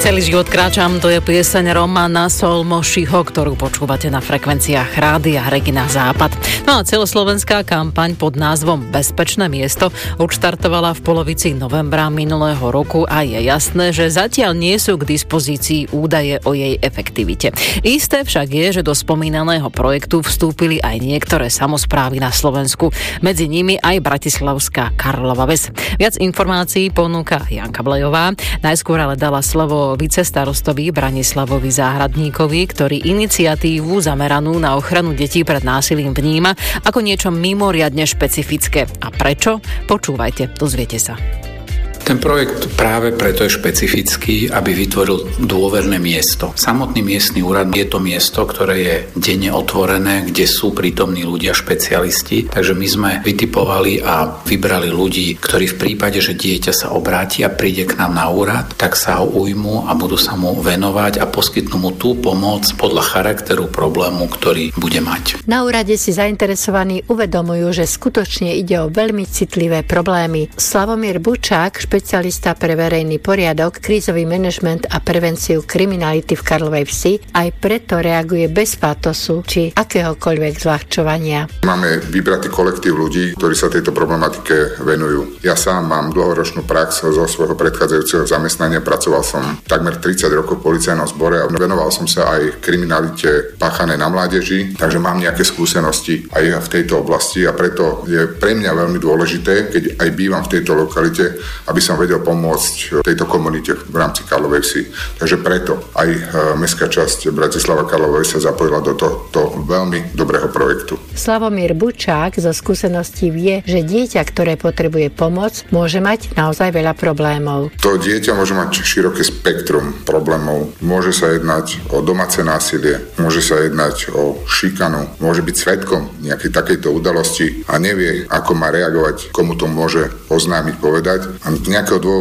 Celý život kráčam, to je pieseň Romana Solmošiho, ktorú počúvate na frekvenciách Rádia Regina Západ. No a celoslovenská kampaň pod názvom Bezpečné miesto odštartovala v polovici novembra minulého roku a je jasné, že zatiaľ nie sú k dispozícii údaje o jej efektivite. Isté však je, že do spomínaného projektu vstúpili aj niektoré samosprávy na Slovensku, medzi nimi aj bratislavská Karlova Ves. Viac informácií ponúka Janka Blejová. Najskôr ale dala slovo vicestarostovi Branislavovi Záhradníkovi, ktorý iniciatívu zameranú na ochranu detí pred násilím vníma ako niečo mimoriadne špecifické. A prečo? Počúvajte, dozviete sa. Ten projekt práve preto je špecifický, aby vytvoril dôverné miesto. Samotný miestny úrad je to miesto, ktoré je denne otvorené, kde sú prítomní ľudia, špecialisti. Takže my sme vytipovali a vybrali ľudí, ktorí v prípade, že dieťa sa obráti a príde k nám na úrad, tak sa ho ujmú a budú sa mu venovať a poskytnú mu tú pomoc podľa charakteru problému, ktorý bude mať. Na úrade si zainteresovaní uvedomujú, že skutočne ide o veľmi citlivé problémy. Slavomír Bučák, špecialista pre verejný poriadok, krízový manažment a prevenciu kriminality v Karlovej Vsi, aj preto reaguje bez pátosu či akéhokoľvek zľahčovania. Máme vybratý kolektív ľudí, ktorí sa tejto problematike venujú. Ja sám mám dlhoročnú prax zo svojho predchádzajúceho zamestnania. Pracoval som takmer 30 rokov v policajnom zbore a venoval som sa aj kriminalite páchanej na mládeži, takže mám nejaké skúsenosti aj v tejto oblasti a preto je pre mňa veľmi dôležité, keď aj bývam v tejto lokalite, aby som vedel pomôcť tejto komunite v rámci Karlovej Vsi. Takže preto aj mestská časť Bratislava Karlovej sa zapojila do tohto veľmi dobrého projektu. Slavomír Bučák zo skúseností vie, že dieťa, ktoré potrebuje pomoc, môže mať naozaj veľa problémov. To dieťa môže mať široké spektrum problémov. Môže sa jednať o domáce násilie, môže sa jednať o šikanu, môže byť svedkom nejakej takejto udalosti a nevie, ako má reagovať, komu to môže oznámiť, povedať. A z nejakého dôvodu